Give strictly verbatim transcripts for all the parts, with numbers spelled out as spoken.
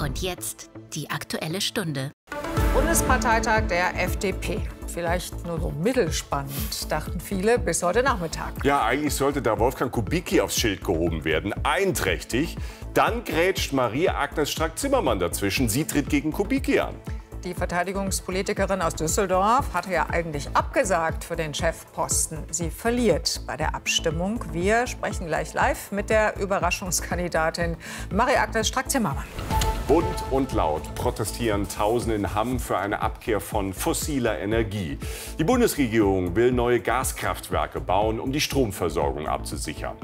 Und jetzt die Aktuelle Stunde. Bundesparteitag der F D P. Vielleicht nur so mittelspannend, dachten viele bis heute Nachmittag. Ja, eigentlich sollte da Wolfgang Kubicki aufs Schild gehoben werden. Einträchtig. Dann grätscht Maria-Agnes Strack-Zimmermann dazwischen. Sie tritt gegen Kubicki an. Die Verteidigungspolitikerin aus Düsseldorf hatte ja eigentlich abgesagt für den Chefposten. Sie verliert bei der Abstimmung. Wir sprechen gleich live mit der Überraschungskandidatin Maria-Agnes Strack-Zimmermann. Bunt und laut protestieren Tausende in Hamm für eine Abkehr von fossiler Energie. Die Bundesregierung will neue Gaskraftwerke bauen, um die Stromversorgung abzusichern.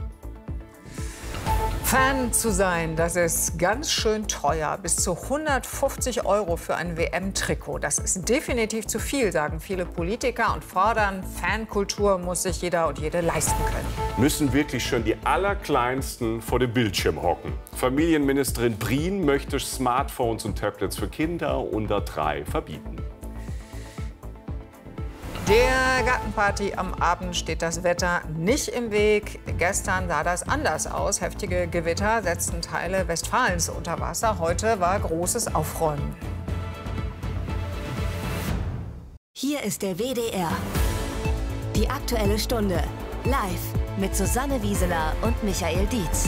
Fan zu sein, das ist ganz schön teuer. Bis zu hundertfünfzig Euro für ein W M-Trikot. Das ist definitiv zu viel, sagen viele Politiker und fordern, Fankultur muss sich jeder und jede leisten können. Müssen wirklich schon die Allerkleinsten vor dem Bildschirm hocken. Familienministerin Prien möchte Smartphones und Tablets für Kinder unter drei verbieten. Der Gartenparty am Abend steht das Wetter nicht im Weg. Gestern sah das anders aus. Heftige Gewitter setzten Teile Westfalens unter Wasser. Heute war großes Aufräumen. Hier ist der W D R. Die Aktuelle Stunde. Live mit Susanne Wieseler und Michael Dietz.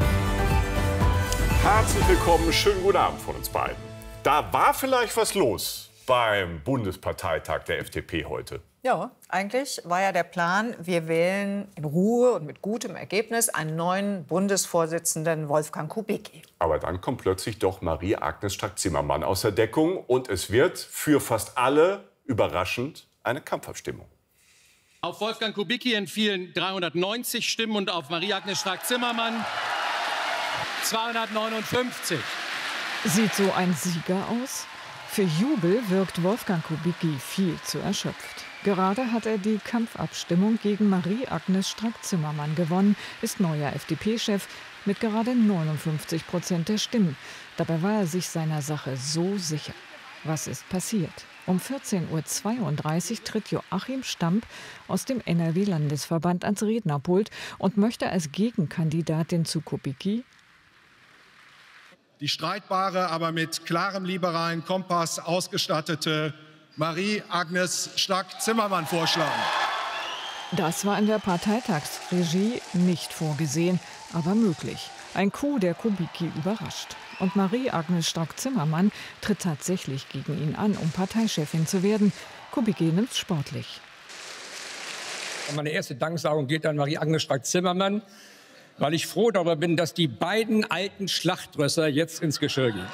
Herzlich willkommen, schönen guten Abend von uns beiden. Da war vielleicht was los beim Bundesparteitag der F D P heute. Ja, eigentlich war ja der Plan, wir wählen in Ruhe und mit gutem Ergebnis einen neuen Bundesvorsitzenden, Wolfgang Kubicki. Aber dann kommt plötzlich doch Maria-Agnes Strack-Zimmermann aus der Deckung und es wird für fast alle überraschend eine Kampfabstimmung. Auf Wolfgang Kubicki entfielen dreihundertneunzig Stimmen und auf Maria-Agnes Strack-Zimmermann zweihundertneunundfünfzig. Sieht so ein Sieger aus? Für Jubel wirkt Wolfgang Kubicki viel zu erschöpft. Gerade hat er die Kampfabstimmung gegen Maria-Agnes Strack-Zimmermann gewonnen, ist neuer F D P-Chef mit gerade neunundfünfzig Prozent der Stimmen. Dabei war er sich seiner Sache so sicher. Was ist passiert? Um vierzehn Uhr zweiunddreißig tritt Joachim Stamp aus dem N R W-Landesverband ans Rednerpult und möchte als Gegenkandidatin zu Kubicki die streitbare, aber mit klarem liberalen Kompass ausgestattete Maria-Agnes Strack-Zimmermann vorschlagen. Das war in der Parteitagsregie nicht vorgesehen, aber möglich. Ein Coup, der Kubicki überrascht. Und Maria-Agnes Strack-Zimmermann tritt tatsächlich gegen ihn an, um Parteichefin zu werden. Kubicki nimmt's sportlich. Meine erste Danksagung geht an Maria-Agnes Strack-Zimmermann, weil ich froh darüber bin, dass die beiden alten Schlachtrösser jetzt ins Geschirr gehen.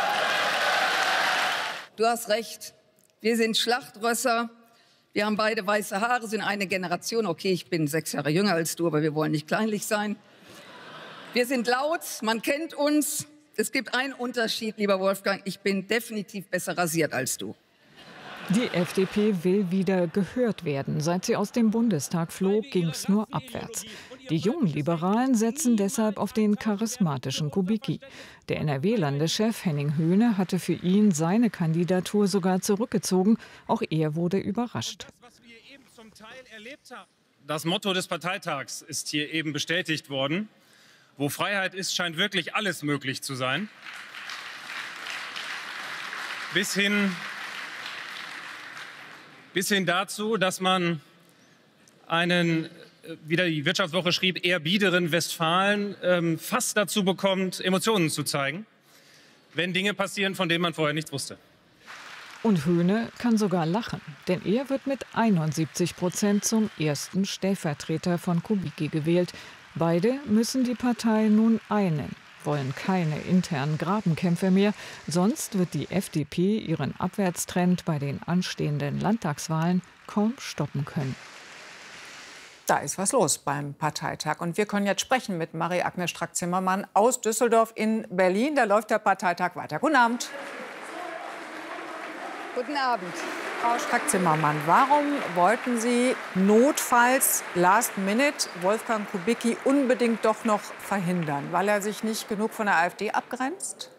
Du hast recht. Wir sind Schlachtrösser. Wir haben beide weiße Haare, sind eine Generation. Okay, ich bin sechs Jahre jünger als du, aber wir wollen nicht kleinlich sein. Wir sind laut, man kennt uns. Es gibt einen Unterschied, lieber Wolfgang. Ich bin definitiv besser rasiert als du. Die F D P will wieder gehört werden. Seit sie aus dem Bundestag floh, ging's nur abwärts. Die jungen Liberalen setzen deshalb auf den charismatischen Kubicki. Der N R W-Landeschef Henning Höhne hatte für ihn seine Kandidatur sogar zurückgezogen. Auch er wurde überrascht. Das Motto des Parteitags ist hier eben bestätigt worden. Wo Freiheit ist, scheint wirklich alles möglich zu sein. Bis hin, bis hin dazu, dass man einen, wie die Wirtschaftswoche schrieb, eher biederen Westfalen ähm, fast dazu bekommt, Emotionen zu zeigen, wenn Dinge passieren, von denen man vorher nichts wusste. Und Höhne kann sogar lachen, denn er wird mit einundsiebzig Prozent zum ersten Stellvertreter von Kubicki gewählt. Beide müssen die Partei nun einen, wollen keine internen Grabenkämpfe mehr, sonst wird die F D P ihren Abwärtstrend bei den anstehenden Landtagswahlen kaum stoppen können. Da ist was los beim Parteitag. Und wir können jetzt sprechen mit Maria-Agnes Strack-Zimmermann aus Düsseldorf in Berlin. Da läuft der Parteitag weiter. Guten Abend. Guten Abend. Frau Strack-Zimmermann, warum wollten Sie notfalls last minute Wolfgang Kubicki unbedingt doch noch verhindern? Weil er sich nicht genug von der AfD abgrenzt?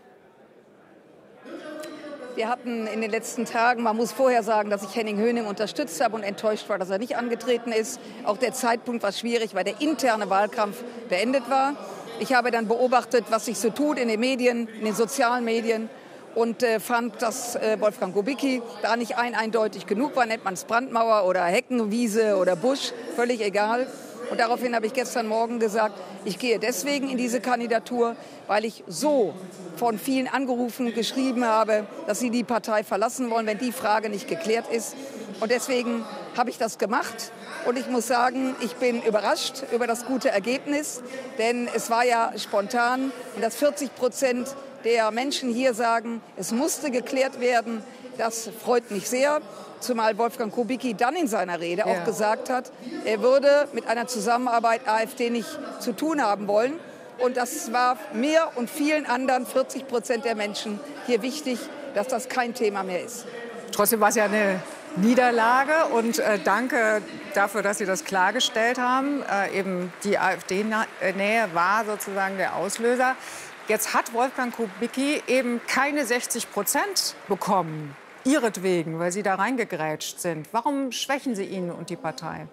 Wir hatten in den letzten Tagen, man muss vorher sagen, dass ich Henning Höhne unterstützt habe und enttäuscht war, dass er nicht angetreten ist. Auch der Zeitpunkt war schwierig, weil der interne Wahlkampf beendet war. Ich habe dann beobachtet, was sich so tut in den Medien, in den sozialen Medien und äh, fand, dass äh, Wolfgang Kubicki da nicht ein eindeutig genug war. Nennt man es Brandmauer oder Heckenwiese oder Busch, völlig egal. Und daraufhin habe ich gestern Morgen gesagt, ich gehe deswegen in diese Kandidatur, weil ich so von vielen angerufen, geschrieben habe, dass sie die Partei verlassen wollen, wenn die Frage nicht geklärt ist. Und deswegen habe ich das gemacht. Und ich muss sagen, ich bin überrascht über das gute Ergebnis, denn es war ja spontan. Und dass vierzig Prozent der Menschen hier sagen, es musste geklärt werden, das freut mich sehr. Zumal Wolfgang Kubicki dann in seiner Rede ja. auch gesagt hat, er würde mit einer Zusammenarbeit AfD nicht zu tun haben wollen. Und das war mir und vielen anderen, vierzig Prozent der Menschen, hier wichtig, dass das kein Thema mehr ist. Trotzdem war es ja eine Niederlage und äh, danke dafür, dass Sie das klargestellt haben. Äh, eben die AfD-Nähe war sozusagen der Auslöser. Jetzt hat Wolfgang Kubicki eben keine sechzig Prozent bekommen. Ihretwegen, weil Sie da reingegrätscht sind. Warum schwächen Sie ihn und die Partei?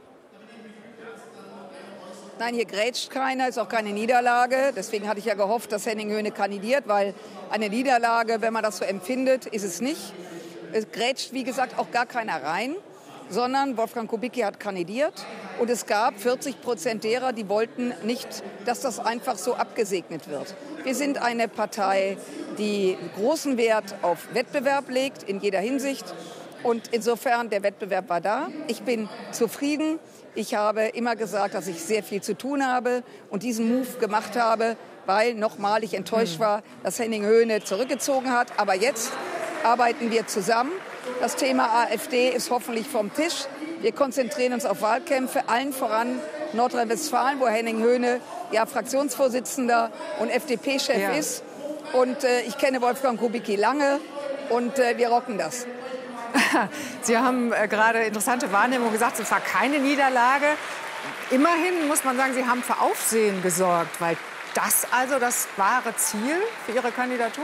Nein, hier grätscht keiner, ist auch keine Niederlage. Deswegen hatte ich ja gehofft, dass Henning Höhne kandidiert, weil eine Niederlage, wenn man das so empfindet, ist es nicht. Es grätscht, wie gesagt, auch gar keiner rein, sondern Wolfgang Kubicki hat kandidiert. Und es gab vierzig Prozent derer, die wollten nicht, dass das einfach so abgesegnet wird. Wir sind eine Partei, die großen Wert auf Wettbewerb legt, in jeder Hinsicht. Und insofern, der Wettbewerb war da. Ich bin zufrieden. Ich habe immer gesagt, dass ich sehr viel zu tun habe und diesen Move gemacht habe, weil nochmal ich enttäuscht war, dass Henning Höhne zurückgezogen hat. Aber jetzt arbeiten wir zusammen. Das Thema AfD ist hoffentlich vom Tisch. Wir konzentrieren uns auf Wahlkämpfe, allen voran Nordrhein-Westfalen, wo Henning Höhne ja Fraktionsvorsitzender und F D P-Chef ja. ist. Und äh, ich kenne Wolfgang Kubicki lange und äh, wir rocken das. Sie haben äh, gerade interessante Wahrnehmung gesagt, es war keine Niederlage. Immerhin muss man sagen, Sie haben für Aufsehen gesorgt, weil das also das wahre Ziel für Ihre Kandidatur?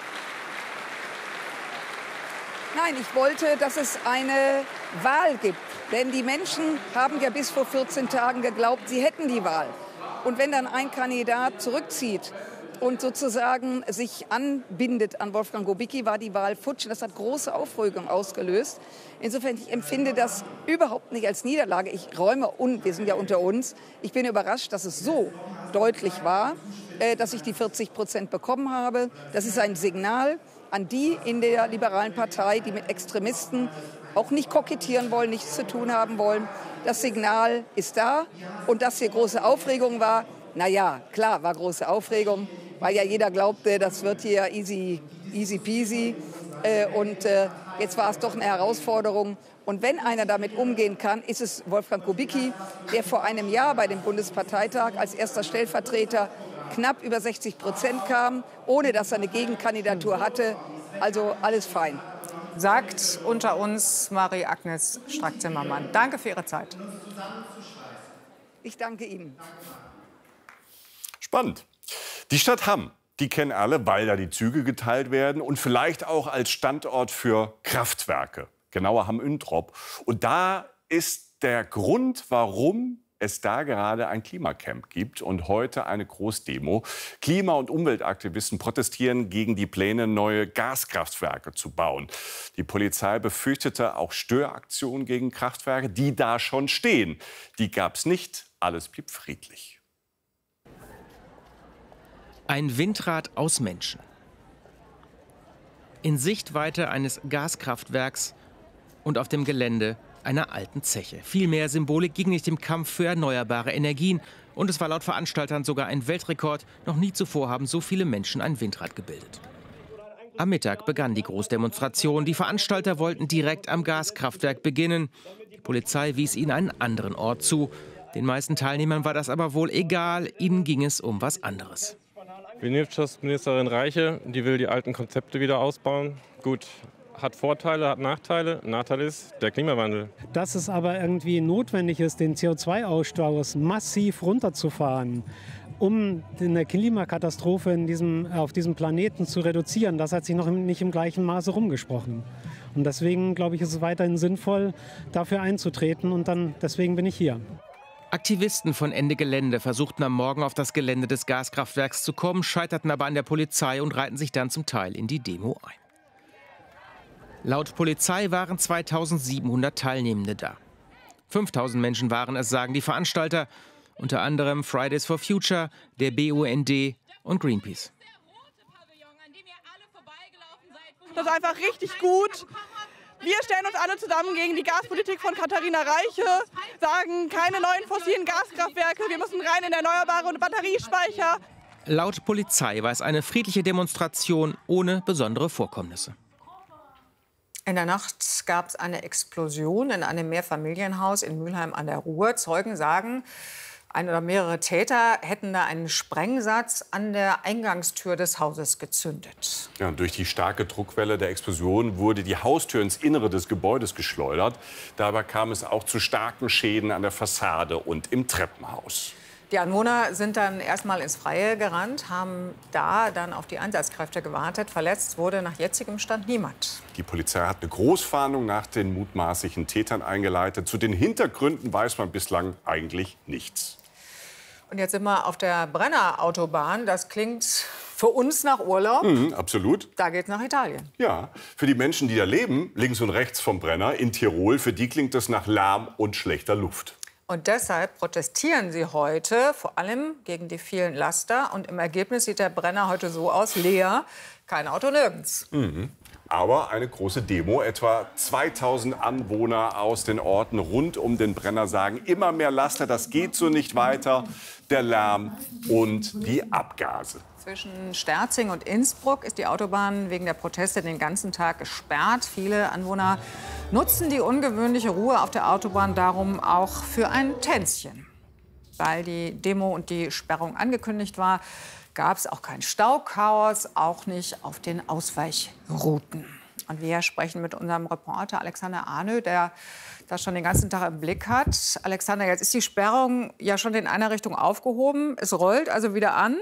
Nein, ich wollte, dass es eine Wahl gibt. Denn die Menschen haben ja bis vor vierzehn Tagen geglaubt, sie hätten die Wahl. Und wenn dann ein Kandidat zurückzieht und sozusagen sich anbindet an Wolfgang Kubicki, war die Wahl futsch. Das hat große Aufregung ausgelöst. Insofern, ich empfinde das überhaupt nicht als Niederlage. Ich räume, und wir sind ja unter uns, ich bin überrascht, dass es so deutlich war, dass ich die vierzig Prozent bekommen habe. Das ist ein Signal an die in der liberalen Partei, die mit Extremisten auch nicht kokettieren wollen, nichts zu tun haben wollen. Das Signal ist da. Und dass hier große Aufregung war, na ja, klar, war große Aufregung, weil ja jeder glaubte, das wird hier easy, easy peasy. Äh, und äh, jetzt war es doch eine Herausforderung. Und wenn einer damit umgehen kann, ist es Wolfgang Kubicki, der vor einem Jahr bei dem Bundesparteitag als erster Stellvertreter knapp über sechzig Prozent kam, ohne dass er eine Gegenkandidatur hatte. Also alles fein. Sagt unter uns Marie-Agnes Strack-Zimmermann. Danke für Ihre Zeit. Ich danke Ihnen. Spannend. Die Stadt Hamm, die kennen alle, weil da die Züge geteilt werden und vielleicht auch als Standort für Kraftwerke. Genauer Hamm-Üntrop. Und da ist der Grund, warum es da gerade ein Klimacamp gibt und heute eine Großdemo. Klima- und Umweltaktivisten protestieren gegen die Pläne, neue Gaskraftwerke zu bauen. Die Polizei befürchtete auch Störaktionen gegen Kraftwerke, die da schon stehen. Die gab es nicht. Alles blieb friedlich. Ein Windrad aus Menschen. In Sichtweite eines Gaskraftwerks und auf dem Gelände einer alten Zeche. Viel mehr Symbolik ging nicht im Kampf für erneuerbare Energien. Und es war laut Veranstaltern sogar ein Weltrekord. Noch nie zuvor haben so viele Menschen ein Windrad gebildet. Am Mittag begann die Großdemonstration. Die Veranstalter wollten direkt am Gaskraftwerk beginnen. Die Polizei wies ihnen einen anderen Ort zu. Den meisten Teilnehmern war das aber wohl egal. Ihnen ging es um was anderes. Die Wirtschaftsministerin Reiche, die will die alten Konzepte wieder ausbauen. Gut. Hat Vorteile, hat Nachteile. Nachteil ist der Klimawandel. Dass es aber irgendwie notwendig ist, den C O zwei Ausstoß massiv runterzufahren, um eine Klimakatastrophe in diesem, auf diesem Planeten zu reduzieren, das hat sich noch nicht im gleichen Maße rumgesprochen. Und deswegen, glaube ich, ist es weiterhin sinnvoll, dafür einzutreten. Und dann, deswegen bin ich hier. Aktivisten von Ende Gelände versuchten am Morgen auf das Gelände des Gaskraftwerks zu kommen, scheiterten aber an der Polizei und reihten sich dann zum Teil in die Demo ein. Laut Polizei waren zweitausendsiebenhundert Teilnehmende da. fünftausend Menschen waren es, sagen die Veranstalter, unter anderem Fridays for Future, der B U N D und Greenpeace. Das ist einfach richtig gut. Wir stellen uns alle zusammen gegen die Gaspolitik von Katharina Reiche, sagen keine neuen fossilen Gaskraftwerke, wir müssen rein in erneuerbare und Batteriespeicher. Laut Polizei war es eine friedliche Demonstration ohne besondere Vorkommnisse. In der Nacht gab es eine Explosion in einem Mehrfamilienhaus in Mülheim an der Ruhr. Zeugen sagen, ein oder mehrere Täter hätten da einen Sprengsatz an der Eingangstür des Hauses gezündet. Ja, durch die starke Druckwelle der Explosion wurde die Haustür ins Innere des Gebäudes geschleudert. Dabei kam es auch zu starken Schäden an der Fassade und im Treppenhaus. Die Anwohner sind dann erstmal ins Freie gerannt, haben da dann auf die Einsatzkräfte gewartet. Verletzt wurde nach jetzigem Stand niemand. Die Polizei hat eine Großfahndung nach den mutmaßlichen Tätern eingeleitet. Zu den Hintergründen weiß man bislang eigentlich nichts. Und jetzt sind wir auf der Brenner-Autobahn. Das klingt für uns nach Urlaub. Mhm, absolut. Da geht's nach Italien. Ja, für die Menschen, die da leben, links und rechts vom Brenner in Tirol, für die klingt es nach Lärm und schlechter Luft. Und deshalb protestieren sie heute vor allem gegen die vielen Laster. Und im Ergebnis sieht der Brenner heute so aus, leer, kein Auto nirgends. Mhm. Aber eine große Demo, etwa zweitausend Anwohner aus den Orten rund um den Brenner sagen, immer mehr Laster, das geht so nicht weiter, der Lärm und die Abgase. Zwischen Sterzing und Innsbruck ist die Autobahn wegen der Proteste den ganzen Tag gesperrt. Viele Anwohner nutzen die ungewöhnliche Ruhe auf der Autobahn darum auch für ein Tänzchen. Weil die Demo und die Sperrung angekündigt war, gab es auch kein Stauchaos, auch nicht auf den Ausweichrouten. Und wir sprechen mit unserem Reporter Alexander Arnö, der das schon den ganzen Tag im Blick hat. Alexander, jetzt ist die Sperrung ja schon in einer Richtung aufgehoben. Es rollt also wieder an.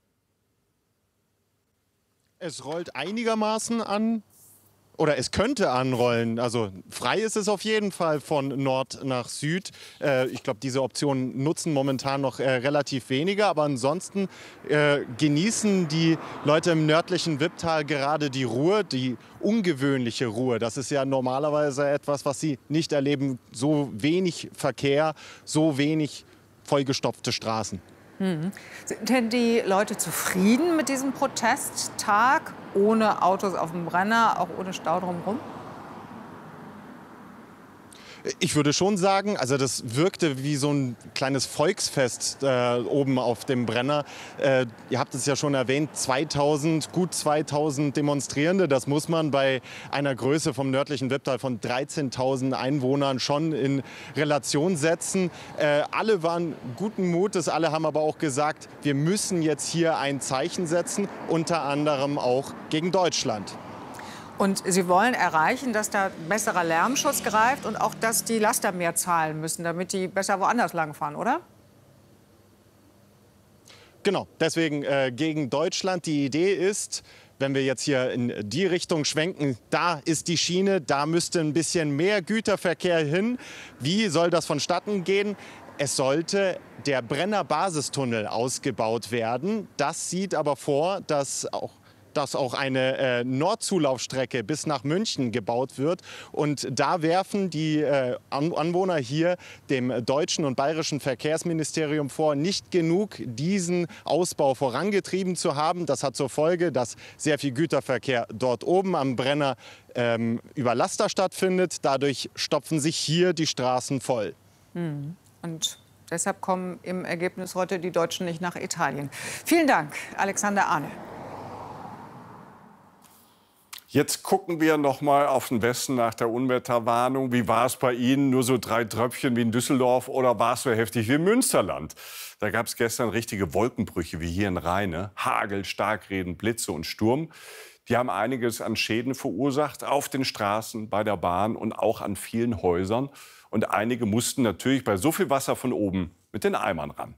Es rollt einigermaßen an. Oder es könnte anrollen. Also frei ist es auf jeden Fall von Nord nach Süd. Äh, ich glaube, diese Optionen nutzen momentan noch äh, relativ wenige. Aber ansonsten äh, genießen die Leute im nördlichen Wipptal gerade die Ruhe, die ungewöhnliche Ruhe. Das ist ja normalerweise etwas, was sie nicht erleben. So wenig Verkehr, so wenig vollgestopfte Straßen. Hm. Sind denn die Leute zufrieden mit diesem Protesttag? Ohne Autos auf dem Brenner, auch ohne Stau drumherum? Ich würde schon sagen, also das wirkte wie so ein kleines Volksfest äh, oben auf dem Brenner. Äh, ihr habt es ja schon erwähnt, zweitausend, gut zweitausend Demonstrierende. Das muss man bei einer Größe vom nördlichen Wipptal von dreizehntausend Einwohnern schon in Relation setzen. Äh, alle waren guten Mutes, alle haben aber auch gesagt, wir müssen jetzt hier ein Zeichen setzen, unter anderem auch gegen Deutschland. Und Sie wollen erreichen, dass da besserer Lärmschutz greift und auch, dass die Laster mehr zahlen müssen, damit die besser woanders langfahren, oder? Genau, deswegen äh, gegen Deutschland. Die Idee ist, wenn wir jetzt hier in die Richtung schwenken, da ist die Schiene, da müsste ein bisschen mehr Güterverkehr hin. Wie soll das vonstatten gehen? Es sollte der Brenner Basistunnel ausgebaut werden. Das sieht aber vor, dass auch dass auch eine äh, Nordzulaufstrecke bis nach München gebaut wird. Und da werfen die äh, An Anwohner hier dem deutschen und bayerischen Verkehrsministerium vor, nicht genug diesen Ausbau vorangetrieben zu haben. Das hat zur Folge, dass sehr viel Güterverkehr dort oben am Brenner ähm, über Laster stattfindet. Dadurch stopfen sich hier die Straßen voll. Hm. Und deshalb kommen im Ergebnis heute die Deutschen nicht nach Italien. Vielen Dank, Alexander Arnö. Jetzt gucken wir noch mal auf den Westen nach der Unwetterwarnung. Wie war es bei Ihnen? Nur so drei Tröpfchen wie in Düsseldorf oder war es so heftig wie im Münsterland? Da gab es gestern richtige Wolkenbrüche wie hier in Rheine. Hagel, Starkregen, Blitze und Sturm. Die haben einiges an Schäden verursacht auf den Straßen, bei der Bahn und auch an vielen Häusern. Und einige mussten natürlich bei so viel Wasser von oben mit den Eimern ran.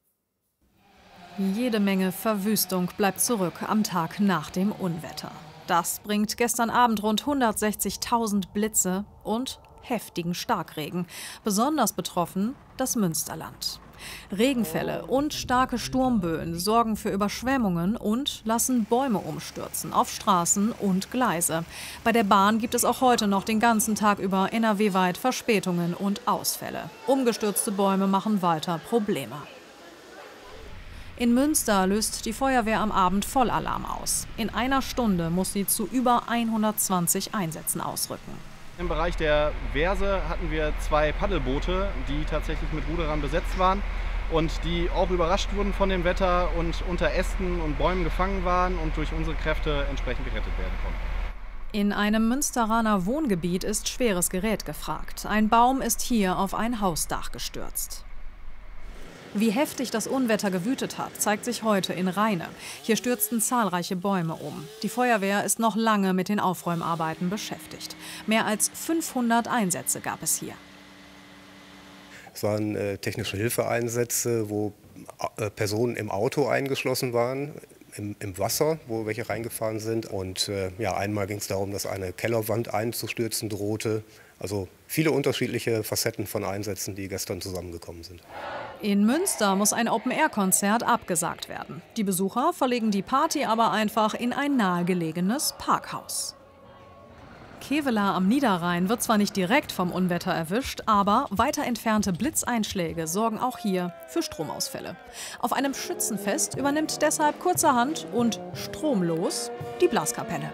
Jede Menge Verwüstung bleibt zurück am Tag nach dem Unwetter. Das bringt gestern Abend rund hundertsechzigtausend Blitze und heftigen Starkregen. Besonders betroffen das Münsterland. Regenfälle und starke Sturmböen sorgen für Überschwemmungen und lassen Bäume umstürzen auf Straßen und Gleise. Bei der Bahn gibt es auch heute noch den ganzen Tag über N R W-weit Verspätungen und Ausfälle. Umgestürzte Bäume machen weiter Probleme. In Münster löst die Feuerwehr am Abend Vollalarm aus. In einer Stunde muss sie zu über hundertzwanzig Einsätzen ausrücken. Im Bereich der Wehrse hatten wir zwei Paddelboote, die tatsächlich mit Ruderern besetzt waren und die auch überrascht wurden von dem Wetter und unter Ästen und Bäumen gefangen waren und durch unsere Kräfte entsprechend gerettet werden konnten. In einem Münsteraner Wohngebiet ist schweres Gerät gefragt. Ein Baum ist hier auf ein Hausdach gestürzt. Wie heftig das Unwetter gewütet hat, zeigt sich heute in Rheine. Hier stürzten zahlreiche Bäume um. Die Feuerwehr ist noch lange mit den Aufräumarbeiten beschäftigt. Mehr als fünfhundert Einsätze gab es hier. Es waren äh, technische Hilfeeinsätze, wo äh, Personen im Auto eingeschlossen waren, im, im Wasser, wo welche reingefahren sind. Und äh, ja, einmal ging es darum, dass eine Kellerwand einzustürzen drohte. Also viele unterschiedliche Facetten von Einsätzen, die gestern zusammengekommen sind. In Münster muss ein Open-Air-Konzert abgesagt werden. Die Besucher verlegen die Party aber einfach in ein nahegelegenes Parkhaus. Kevelaer am Niederrhein wird zwar nicht direkt vom Unwetter erwischt, aber weiter entfernte Blitzeinschläge sorgen auch hier für Stromausfälle. Auf einem Schützenfest übernimmt deshalb kurzerhand und stromlos die Blaskapelle.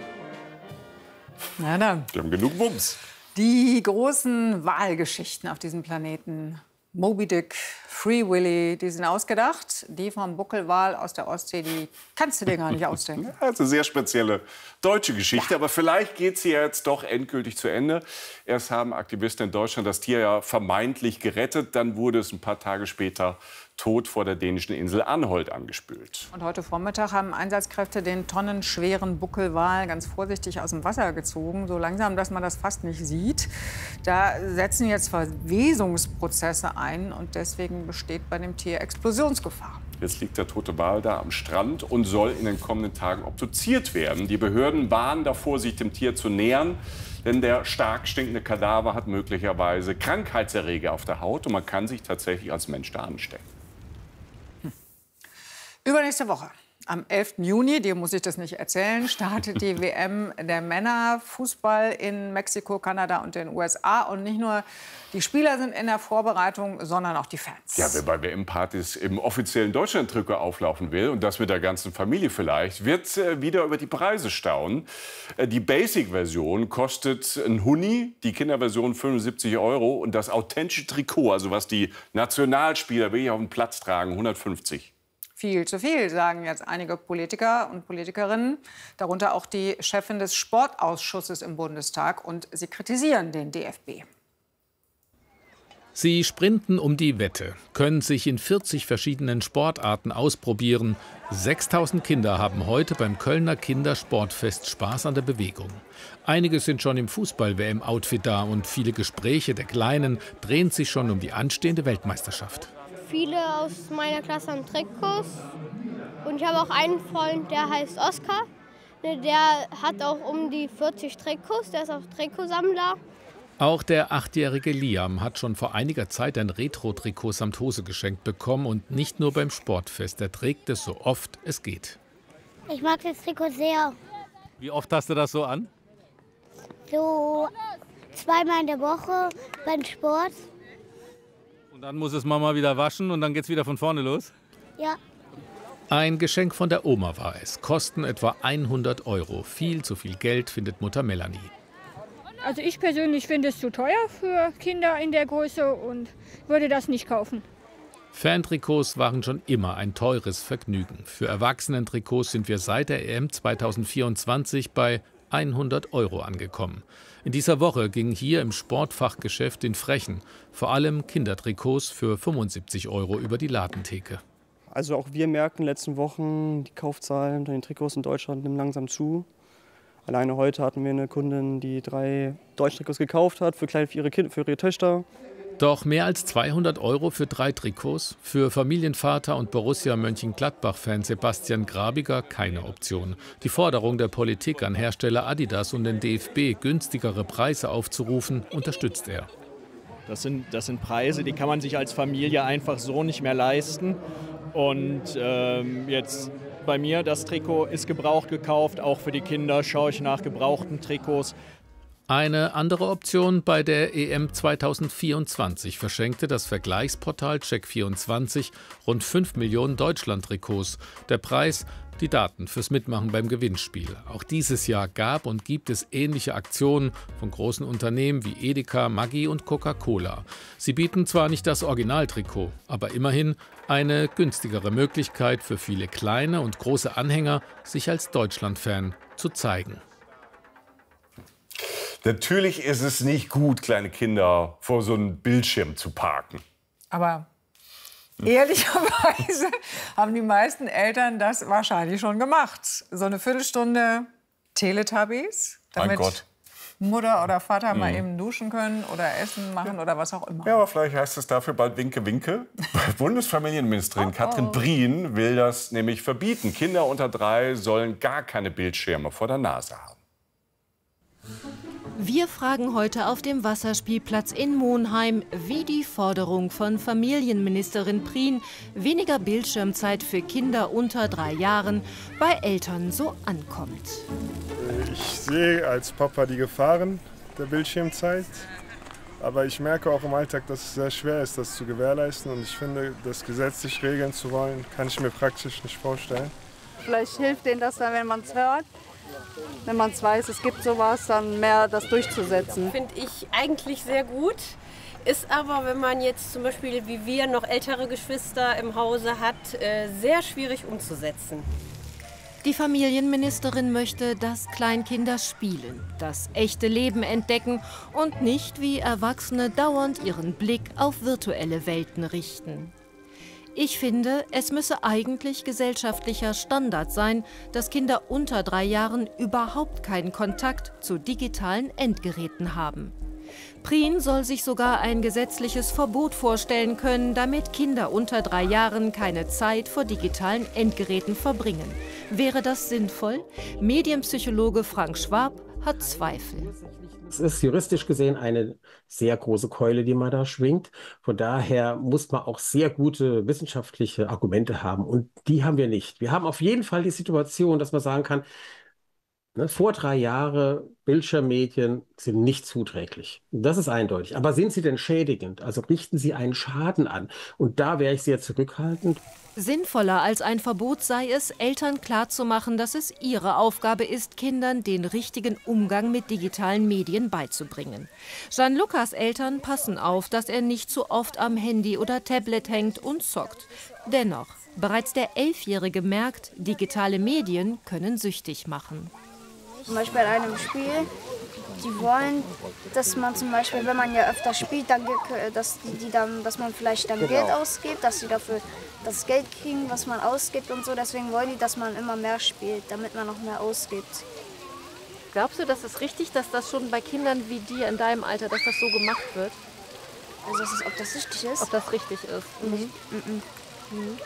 Na dann. Wir haben genug Wumms. Die großen Wahlgeschichten auf diesem Planeten. Moby Dick, Free Willy, die sind ausgedacht. Die vom Buckelwal aus der Ostsee, die kannst du dir gar nicht ausdenken. Ja, das ist eine sehr spezielle deutsche Geschichte. Ja. Aber vielleicht geht sie ja jetzt doch endgültig zu Ende. Erst haben Aktivisten in Deutschland das Tier ja vermeintlich gerettet. Dann wurde es ein paar Tage später tot vor der dänischen Insel Anholt angespült. Und heute Vormittag haben Einsatzkräfte den tonnenschweren Buckelwal ganz vorsichtig aus dem Wasser gezogen. So langsam, dass man das fast nicht sieht. Da setzen jetzt Verwesungsprozesse ein. Und deswegen besteht bei dem Tier Explosionsgefahr. Jetzt liegt der tote Wal da am Strand und soll in den kommenden Tagen obduziert werden. Die Behörden warnen davor, sich dem Tier zu nähern. Denn der stark stinkende Kadaver hat möglicherweise Krankheitserreger auf der Haut. Und man kann sich tatsächlich als Mensch da anstecken. Übernächste Woche, am elften Juni, dir muss ich das nicht erzählen, startet die W M der Männer Fußball in Mexiko, Kanada und den U S A. Und nicht nur die Spieler sind in der Vorbereitung, sondern auch die Fans. Ja, wer bei W M-Partys im offiziellen Deutschland-Trikot auflaufen will, und das mit der ganzen Familie vielleicht, wird äh, wieder über die Preise staunen. Äh, die Basic-Version kostet ein Huni, die Kinderversion fünfundsiebzig Euro und das authentische Trikot, also was die Nationalspieler wirklich auf den Platz tragen, hundertfünfzig. Viel zu viel, sagen jetzt einige Politiker und Politikerinnen, darunter auch die Chefin des Sportausschusses im Bundestag. Und sie kritisieren den D F B. Sie sprinten um die Wette, können sich in vierzig verschiedenen Sportarten ausprobieren. sechstausend Kinder haben heute beim Kölner Kindersportfest Spaß an der Bewegung. Einige sind schon im Fußball-W M-Outfit da und viele Gespräche der Kleinen drehen sich schon um die anstehende Weltmeisterschaft. Viele aus meiner Klasse haben Trikots und ich habe auch einen Freund, der heißt Oskar. Der hat auch um die vierzig Trikots, der ist auch Trikotsammler. Auch der achtjährige Liam hat schon vor einiger Zeit ein Retro-Trikot samt Hose geschenkt bekommen und nicht nur beim Sportfest. Er trägt es so oft es geht. Ich mag das Trikot sehr. Wie oft hast du das so an? So zweimal in der Woche beim Sport. Und dann muss es Mama wieder waschen und dann geht's wieder von vorne los? Ja. Ein Geschenk von der Oma war es. Kosten etwa hundert Euro. Viel zu viel Geld, findet Mutter Melanie. Also ich persönlich finde es zu teuer für Kinder in der Größe und würde das nicht kaufen. Fantrikots waren schon immer ein teures Vergnügen. Für Erwachsenentrikots sind wir seit der E M zweitausendvierundzwanzig bei hundert Euro angekommen. In dieser Woche gingen hier im Sportfachgeschäft in Frechen vor allem Kindertrikots für fünfundsiebzig Euro über die Ladentheke. Also auch wir merken in den letzten Wochen, die Kaufzahlen bei den Trikots in Deutschland nehmen langsam zu. Alleine heute hatten wir eine Kundin, die drei Deutschtrikots gekauft hat für, kleine, für, ihre kind, für ihre Töchter. Doch mehr als zweihundert Euro für drei Trikots? Für Familienvater und Borussia Mönchengladbach-Fan Sebastian Grabiger keine Option. Die Forderung der Politik an Hersteller Adidas und den D F B, günstigere Preise aufzurufen, unterstützt er. Das sind, das sind Preise, die kann man sich als Familie einfach so nicht mehr leisten. Und ähm, jetzt bei mir, das Trikot ist gebraucht gekauft. Auch für die Kinder schaue ich nach gebrauchten Trikots. Eine andere Option bei der E M zweitausendvierundzwanzig verschenkte das Vergleichsportal Check vierundzwanzig rund fünf Millionen Deutschland-Trikots. Der Preis: die Daten fürs Mitmachen beim Gewinnspiel. Auch dieses Jahr gab und gibt es ähnliche Aktionen von großen Unternehmen wie Edeka, Maggi und Coca-Cola. Sie bieten zwar nicht das Originaltrikot, aber immerhin eine günstigere Möglichkeit für viele kleine und große Anhänger, sich als Deutschland-Fan zu zeigen. Natürlich ist es nicht gut, kleine Kinder vor so einen Bildschirm zu parken. Aber ehrlicherweise haben die meisten Eltern das wahrscheinlich schon gemacht. So eine Viertelstunde Teletubbies, damit Mein Gott. Mutter oder Vater Mhm. mal eben duschen können oder Essen machen oder was auch immer. Ja, aber vielleicht heißt es dafür bald Winke, Winke. Bundesfamilienministerin Katrin Brien will das nämlich verbieten. Kinder unter drei sollen gar keine Bildschirme vor der Nase haben. Wir fragen heute auf dem Wasserspielplatz in Monheim, wie die Forderung von Familienministerin Prien, weniger Bildschirmzeit für Kinder unter drei Jahren, bei Eltern so ankommt. Ich sehe als Papa die Gefahren der Bildschirmzeit. Aber ich merke auch im Alltag, dass es sehr schwer ist, das zu gewährleisten. Und ich finde, das gesetzlich regeln zu wollen, kann ich mir praktisch nicht vorstellen. Vielleicht hilft denen das dann, wenn man es hört. Wenn man es weiß, es gibt sowas, dann mehr das durchzusetzen. Finde ich eigentlich sehr gut. Ist aber, wenn man jetzt zum Beispiel wie wir noch ältere Geschwister im Hause hat, sehr schwierig umzusetzen. Die Familienministerin möchte, dass Kleinkinder spielen, das echte Leben entdecken und nicht wie Erwachsene dauernd ihren Blick auf virtuelle Welten richten. Ich finde, es müsse eigentlich gesellschaftlicher Standard sein, dass Kinder unter drei Jahren überhaupt keinen Kontakt zu digitalen Endgeräten haben. Prien soll sich sogar ein gesetzliches Verbot vorstellen können, damit Kinder unter drei Jahren keine Zeit vor digitalen Endgeräten verbringen. Wäre das sinnvoll? Medienpsychologe Frank Schwab hat Zweifel. Es ist juristisch gesehen eine sehr große Keule, die man da schwingt. Von daher muss man auch sehr gute wissenschaftliche Argumente haben. Und die haben wir nicht. Wir haben auf jeden Fall die Situation, dass man sagen kann, ne, vor drei Jahren Bildschirmmedien sind nicht zuträglich. Das ist eindeutig. Aber sind sie denn schädigend? Also richten sie einen Schaden an? Und da wäre ich sehr zurückhaltend. Sinnvoller als ein Verbot sei es, Eltern klarzumachen, dass es ihre Aufgabe ist, Kindern den richtigen Umgang mit digitalen Medien beizubringen. Gianlucas Eltern passen auf, dass er nicht zu oft am Handy oder Tablet hängt und zockt. Dennoch, bereits der Elfjährige merkt, digitale Medien können süchtig machen. Zum Beispiel bei einem Spiel, die wollen, dass man zum Beispiel, wenn man ja öfter spielt, dann, dass, die, die dann, dass man vielleicht dann Genau. Geld ausgibt, dass sie dafür das Geld kriegen, was man ausgibt und so. Deswegen wollen die, dass man immer mehr spielt, damit man noch mehr ausgibt. Glaubst du, das ist richtig, dass das schon bei Kindern wie dir in deinem Alter, dass das so gemacht wird? Also das ist, ob das richtig ist? Ob das richtig ist? Mhm. Mhm. Mhm.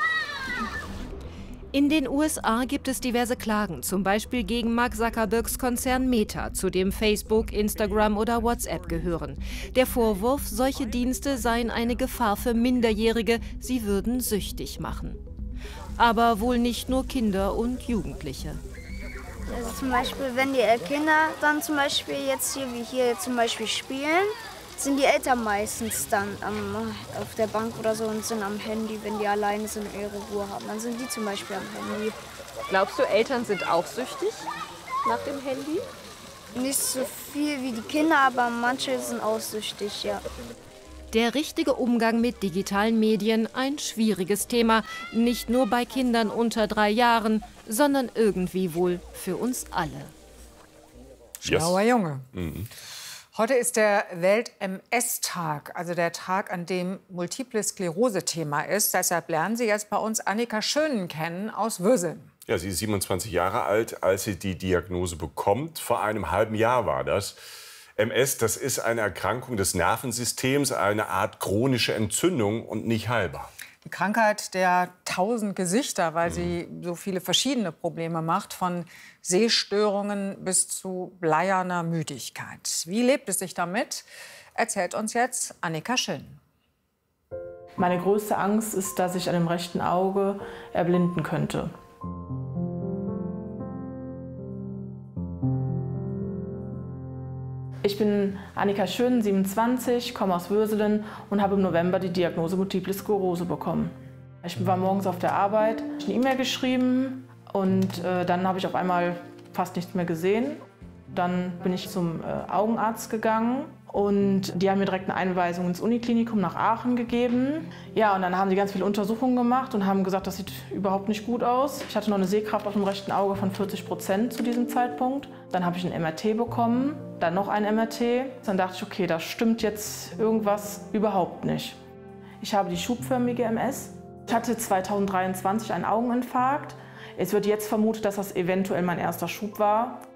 In den U S A gibt es diverse Klagen, zum Beispiel gegen Mark Zuckerbergs Konzern Meta, zu dem Facebook, Instagram oder WhatsApp gehören. Der Vorwurf, solche Dienste seien eine Gefahr für Minderjährige, sie würden süchtig machen. Aber wohl nicht nur Kinder und Jugendliche. Also zum Beispiel, wenn die Kinder dann zum Beispiel jetzt hier, wie hier zum Beispiel spielen, sind die Eltern meistens dann am, auf der Bank oder so und sind am Handy, wenn die alleine sind und ihre Ruhe haben. Dann sind die zum Beispiel am Handy. Glaubst du, Eltern sind auch süchtig nach dem Handy? Nicht so viel wie die Kinder, aber manche sind auch süchtig, ja. Der richtige Umgang mit digitalen Medien, ein schwieriges Thema, nicht nur bei Kindern unter drei Jahren, sondern irgendwie wohl für uns alle. Schlauer Junge. Mhm. Heute ist der Welt-M S-Tag, also der Tag, an dem Multiple Sklerose Thema ist. Deshalb lernen Sie jetzt bei uns Annika Schönen kennen aus Würseln. Ja, sie ist siebenundzwanzig Jahre alt, als sie die Diagnose bekommt. Vor einem halben Jahr war das. M S, das ist eine Erkrankung des Nervensystems, eine Art chronische Entzündung und nicht heilbar. Die Krankheit der tausend Gesichter, weil sie so viele verschiedene Probleme macht, von Sehstörungen bis zu bleierner Müdigkeit. Wie lebt es sich damit? erzählt uns jetzt Annika Schön. Meine größte Angst ist, dass ich an dem rechten Auge erblinden könnte. Ich bin Annika Schön, siebenundzwanzig, komme aus Würselen und habe im November die Diagnose Multiple Sklerose bekommen. Ich war morgens auf der Arbeit, habe eine E-Mail geschrieben und äh, dann habe ich auf einmal fast nichts mehr gesehen. Dann bin ich zum äh, Augenarzt gegangen und die haben mir direkt eine Einweisung ins Uniklinikum nach Aachen gegeben. Ja, und dann haben die ganz viele Untersuchungen gemacht und haben gesagt, das sieht überhaupt nicht gut aus. Ich hatte noch eine Sehkraft auf dem rechten Auge von vierzig Prozent zu diesem Zeitpunkt. Dann habe ich ein M R T bekommen, dann noch ein M R T. Dann dachte ich, okay, da stimmt jetzt irgendwas überhaupt nicht. Ich habe die schubförmige M S. Ich hatte zweitausenddreiundzwanzig einen Augeninfarkt. Es wird jetzt vermutet, dass das eventuell mein erster Schub war.